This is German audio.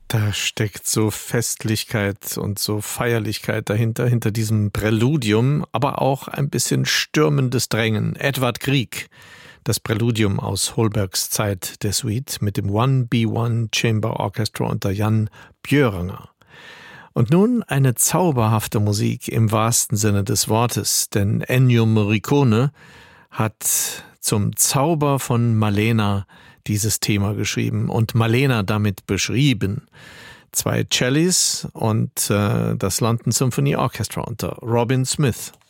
Da steckt so Festlichkeit und so Feierlichkeit dahinter, hinter diesem Präludium, aber auch ein bisschen stürmendes Drängen. Edvard Grieg, das Präludium aus Holbergs Zeit der Suite mit dem 1B1 Chamber Orchestra unter Jan Björenger. Und nun eine zauberhafte Musik im wahrsten Sinne des Wortes, denn Ennio Morricone hat zum Zauber von Malena dieses Thema geschrieben und Malena damit beschrieben. 2 Cellis und das London Symphony Orchestra unter Robin Smith.